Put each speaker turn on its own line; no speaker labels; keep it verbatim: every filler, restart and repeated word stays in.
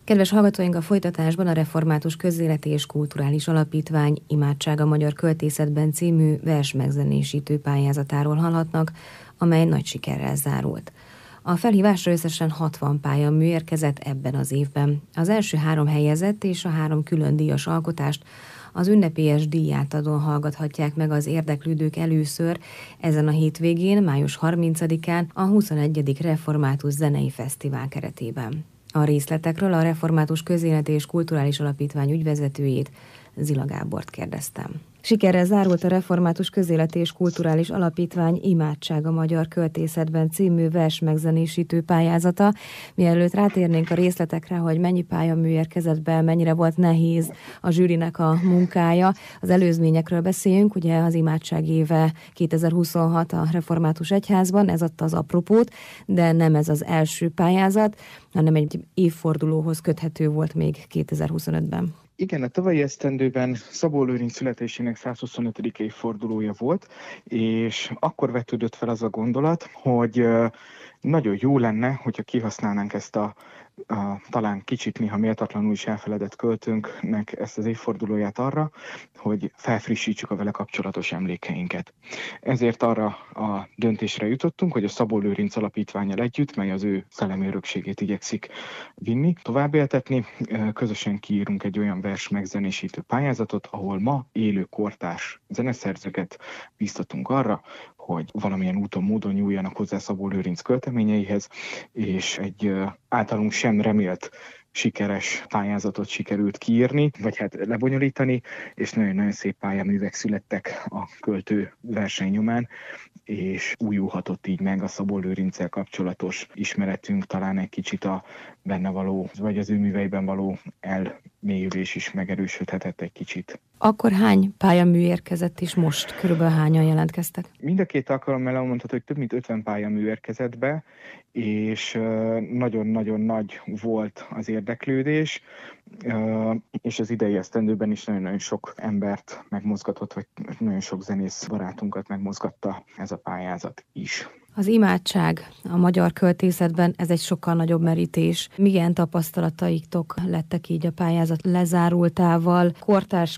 Kedves hallgatóink, a folytatásban a Református Közéleti és Kulturális Alapítvány Imádság a magyar költészetben című versmegzenésítő pályázatáról hallhatnak, amely nagy sikerrel zárult. A felhívásra összesen hatvan pályamű érkezett ebben az évben. Az első három helyezett és a három külön díjas alkotást az ünnepélyes díjátadón hallgathatják meg az érdeklődők először ezen a hétvégén, május harmincadikán a huszonegyedik Református Zenei Fesztivál keretében. A részletekről a Református Közéleti és Kulturális Alapítvány ügyvezetőjét, Zila Gábort kérdeztem. Sikerrel zárult a Református Közéleti és Kulturális Alapítvány Imádság a magyar költészetben című versmegzenésítő pályázata. Mielőtt rátérnénk a részletekre, hogy mennyi pályamű érkezett be, mennyire volt nehéz a zsűrinek a munkája, az előzményekről beszéljünk. Ugye az Imádság éve kétezer-huszonhat a Református Egyházban, ez adta az apropót, de nem ez az első pályázat, hanem egy évfordulóhoz köthető volt még kétezer-huszonötben.
Igen, a tavalyi esztendőben Szabó Lőrinc születésének százhuszonötödik évfordulója volt, és akkor vetődött fel az a gondolat, hogy nagyon jó lenne, hogyha kihasználnánk ezt a, a talán kicsit néha méltatlanul is elfeledett költőnknek ezt az évfordulóját arra, hogy felfrissítsük a vele kapcsolatos emlékeinket. Ezért arra a döntésre jutottunk, hogy a Szabó Lőrinc Alapítvánnyal együtt, mely az ő szellemi örökségét igyekszik vinni, továbbéltetni, közösen kiírunk egy olyan vers megzenésítő pályázatot, ahol ma élő kortárs zeneszerzőket biztatunk arra, hogy valamilyen úton, módon nyúljanak hozzá Szabó Lőrinc költeményeihez, és egy általunk sem remélt sikeres pályázatot sikerült kiírni, vagy hát lebonyolítani, és nagyon-nagyon szép pályaművek születtek a költő verseny nyomán, és újulhatott így meg a Szabó Lőrinccel kapcsolatos ismeretünk, talán egy kicsit a benne való, vagy az ő műveiben való elmélyülés is megerősödhetett egy kicsit.
Akkor hány pályamű érkezett, és most körülbelül hányan jelentkeztek?
Mind a két alkalommal elmondható, hogy több mint ötven pályamű érkezett be, és nagyon-nagyon nagy volt az érdeklődés, és az idei esztendőben is nagyon-nagyon sok embert megmozgatott, vagy nagyon sok zenész barátunkat megmozgatta ez a pályázat is.
Az imádság a magyar költészetben, ez egy sokkal nagyobb merítés. Milyen tapasztalataiktok lettek így a pályázat lezárultával? Kortárs